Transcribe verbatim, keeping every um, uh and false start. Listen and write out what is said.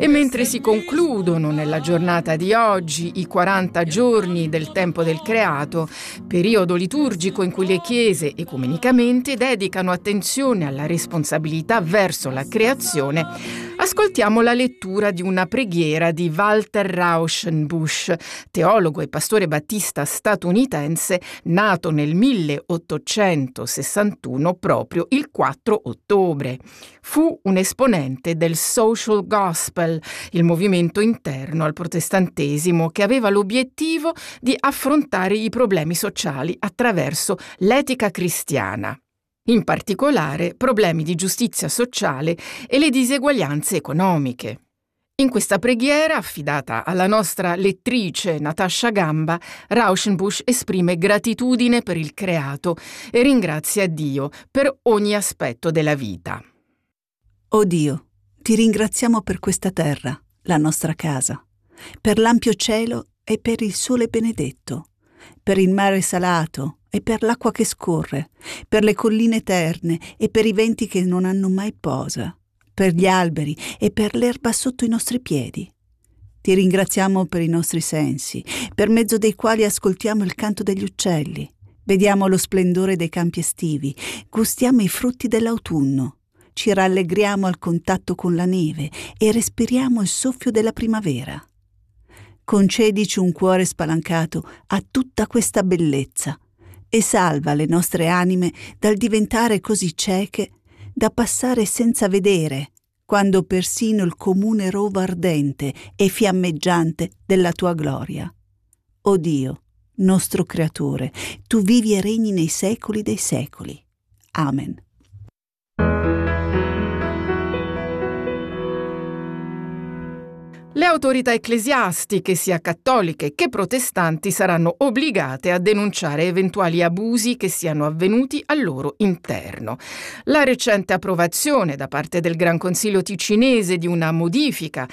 E mentre si concludono nella giornata di oggi i quaranta giorni del tempo del creato, periodo liturgico in cui le chiese ecumenicamente dedicano attenzione alla responsabilità verso la creazione, ascoltiamo la lettura di una preghiera di Walter Rauschenbusch, teologo e pastore battista statunitense, nato nel milleottocentosessantuno proprio il quattro ottobre. Fu un esponente del Social Gospel, il movimento interno al protestantesimo che aveva l'obiettivo di affrontare i problemi sociali attraverso l'etica cristiana. In particolare problemi di giustizia sociale e le diseguaglianze economiche. In questa preghiera, affidata alla nostra lettrice Natascia Gamba, Rauschenbusch esprime gratitudine per il creato e ringrazia Dio per ogni aspetto della vita. O Dio, ti ringraziamo per questa terra, la nostra casa, per l'ampio cielo e per il sole benedetto, per il mare salato e per l'acqua che scorre, per le colline eterne e per i venti che non hanno mai posa, per gli alberi e per l'erba sotto i nostri piedi. Ti ringraziamo per i nostri sensi, per mezzo dei quali ascoltiamo il canto degli uccelli, vediamo lo splendore dei campi estivi, gustiamo i frutti dell'autunno, ci rallegriamo al contatto con la neve e respiriamo il soffio della primavera. Concedici un cuore spalancato a tutta questa bellezza e salva le nostre anime dal diventare così cieche da passare senza vedere, quando persino il comune rovo ardente e fiammeggiante della tua gloria. O Dio, nostro Creatore, tu vivi e regni nei secoli dei secoli. Amen. Le autorità ecclesiastiche, sia cattoliche che protestanti, saranno obbligate a denunciare eventuali abusi che siano avvenuti al loro interno. La recente approvazione da parte del Gran Consiglio ticinese di una modifica